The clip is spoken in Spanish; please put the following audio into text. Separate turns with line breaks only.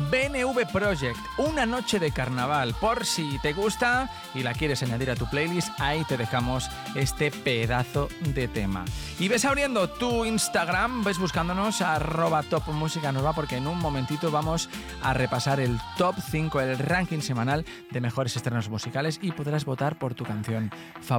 BNV Project, Una noche de carnaval. Por si te gusta y la quieres añadir a tu playlist, ahí te dejamos este pedazo de tema. Y ves abriendo tu Instagram, ves buscándonos @topmusicanueva, porque en un momentito vamos a repasar el top 5, el ranking semanal de mejores estrenos musicales, y podrás votar por tu canción favorita.